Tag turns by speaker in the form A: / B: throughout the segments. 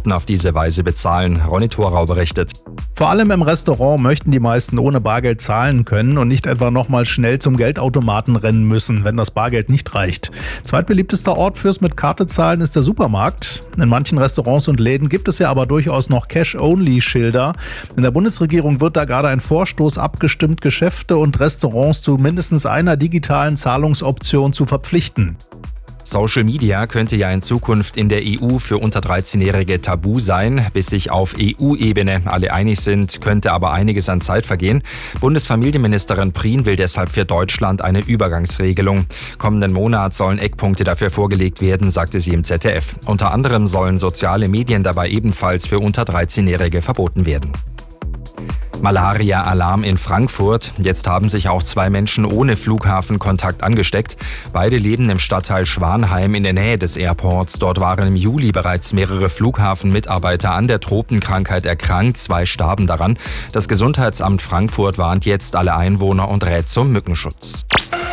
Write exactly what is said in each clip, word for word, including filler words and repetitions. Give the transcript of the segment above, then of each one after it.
A: Klamotten auf diese Weise bezahlen. Ronny Thorau berichtet.
B: Vor allem im Restaurant möchten die meisten ohne Bargeld zahlen können und nicht etwa nochmal schnell zum Geldautomaten rennen müssen, wenn das Bargeld nicht reicht. Zweitbeliebtester Ort fürs mit Karte zahlen ist der Supermarkt. In manchen Restaurants und Läden gibt es ja aber durchaus noch Cash-Only-Schilder. In der Bundesregierung wird da gerade ein Vorstoß abgestimmt, Geschäfte und Restaurants zu mindestens einer digitalen Zahlungsoption zu verpflichten.
A: Social Media könnte ja in Zukunft in der E U für unter dreizehnjährige tabu sein. Bis sich auf E U-Ebene alle einig sind, könnte aber einiges an Zeit vergehen. Bundesfamilienministerin Prien will deshalb für Deutschland eine Übergangsregelung. Kommenden Monat sollen Eckpunkte dafür vorgelegt werden, sagte sie im Z D F. Unter anderem sollen soziale Medien dabei ebenfalls für unter dreizehnjährige verboten werden. Malaria-Alarm in Frankfurt. Jetzt haben sich auch zwei Menschen ohne Flughafenkontakt angesteckt. Beide leben im Stadtteil Schwanheim in der Nähe des Airports. Dort waren im Juli bereits mehrere Flughafenmitarbeiter an der Tropenkrankheit erkrankt. Zwei starben daran. Das Gesundheitsamt Frankfurt warnt jetzt alle Einwohner und rät zum Mückenschutz.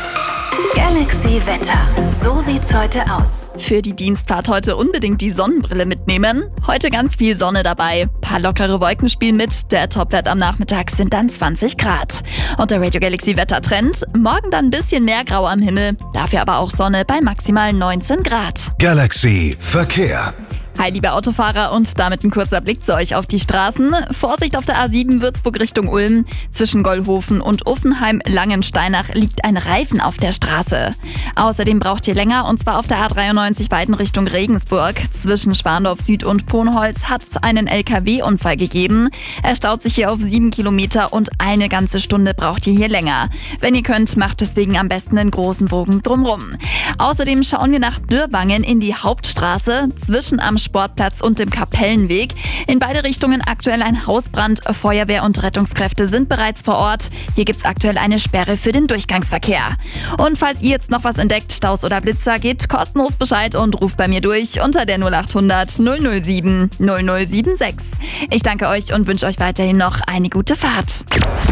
C: Galaxy Wetter. So sieht's heute aus.
D: Für die Dienstfahrt heute unbedingt die Sonnenbrille mitnehmen. Heute ganz viel Sonne dabei. Paar lockere Wolken spielen mit. Der Topwert am Nachmittag sind dann zwanzig Grad. Und der Radio Galaxy Wettertrend. Morgen dann ein bisschen mehr Grau am Himmel. Dafür aber auch Sonne bei maximal neunzehn Grad.
E: Galaxy Verkehr.
D: Hi liebe Autofahrer und damit ein kurzer Blick zu euch auf die Straßen. Vorsicht auf der A sieben Würzburg Richtung Ulm. Zwischen Gollhofen und Uffenheim-Langensteinach liegt ein Reifen auf der Straße. Außerdem braucht ihr länger und zwar auf der A dreiundneunzig Weiden Richtung Regensburg. Zwischen Schwandorf Süd und Ponholz hat es einen L K W-Unfall gegeben. Er staut sich hier auf sieben Kilometer und eine ganze Stunde braucht ihr hier länger. Wenn ihr könnt, macht deswegen am besten einen großen Bogen drumrum. Außerdem schauen wir nach Dürrwangen in die Hauptstraße zwischen am Sportplatz und dem Kapellenweg. In beide Richtungen aktuell ein Hausbrand. Feuerwehr und Rettungskräfte sind bereits vor Ort. Hier gibt es aktuell eine Sperre für den Durchgangsverkehr. Und falls ihr jetzt noch was entdeckt, Staus oder Blitzer, gebt kostenlos Bescheid und ruft bei mir durch unter der null acht hundert null null sieben null null sieben sechs. Ich danke euch und wünsche euch weiterhin noch eine gute Fahrt.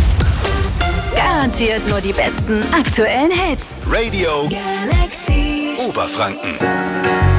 C: Garantiert nur die besten aktuellen Hits.
E: Radio
C: Galaxy
E: Oberfranken.